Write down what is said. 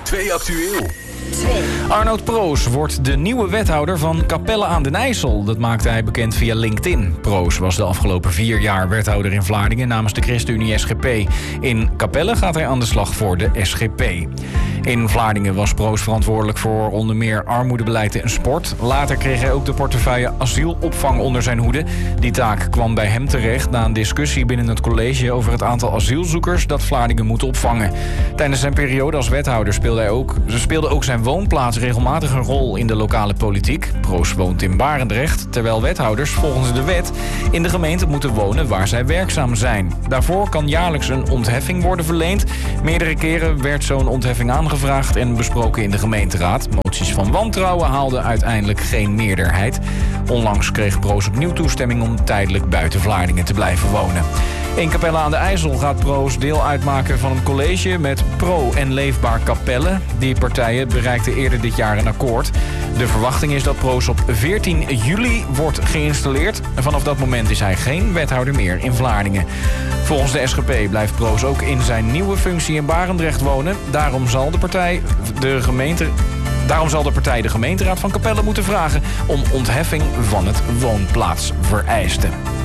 2 actueel. Arnoud Proos wordt de nieuwe wethouder van Capelle aan den IJssel. Dat maakte hij bekend via LinkedIn. Proos was de afgelopen 4 jaar wethouder in Vlaardingen namens de ChristenUnie SGP. In Capelle gaat hij aan de slag voor de SGP. In Vlaardingen was Proos verantwoordelijk voor onder meer armoedebeleid en sport. Later kreeg hij ook de portefeuille asielopvang onder zijn hoede. Die taak kwam bij hem terecht na een discussie binnen het college over het aantal asielzoekers dat Vlaardingen moet opvangen. Tijdens zijn periode als wethouder speelde ook zijn woonplaats regelmatig een rol in de lokale politiek. Proos woont in Barendrecht, terwijl wethouders volgens de wet in de gemeente moeten wonen waar zij werkzaam zijn. Daarvoor kan jaarlijks een ontheffing worden verleend. Meerdere keren werd zo'n ontheffing aangevraagd en besproken in de gemeenteraad. Moties van wantrouwen haalden uiteindelijk geen meerderheid. Onlangs kreeg Proos opnieuw toestemming om tijdelijk buiten Vlaardingen te blijven wonen. In Capelle aan de IJssel gaat Proos deel uitmaken van een college met Pro en Leefbaar Capelle. Die partijen bereikten eerder dit jaar een akkoord. De verwachting is dat Proos op 14 juli wordt geïnstalleerd. En vanaf dat moment is hij geen wethouder meer in Vlaardingen. Volgens de SGP blijft Proos ook in zijn nieuwe functie in Barendrecht wonen. Daarom zal de partij de gemeenteraad van Capelle moeten vragen om ontheffing van het woonplaatsvereiste.